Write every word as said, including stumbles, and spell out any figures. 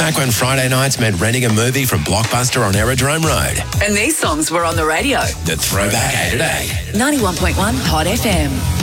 Back when Friday nights meant renting a movie from Blockbuster on Aerodrome Road. And these songs were on the radio. The Throwback eight at eight. ninety-one point one Hot F M.